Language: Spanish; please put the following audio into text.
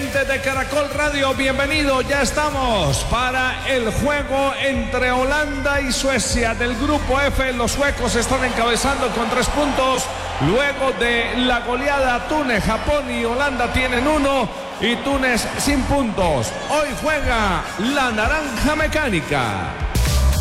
Oyentes de Caracol Radio, bienvenidos. Ya estamos para el juego entre Holanda y Suecia del grupo F. Los suecos están encabezando con 3 puntos. Luego de la goleada, Túnez, Japón y Holanda tienen 1 y Túnez sin puntos. Hoy juega la Naranja Mecánica.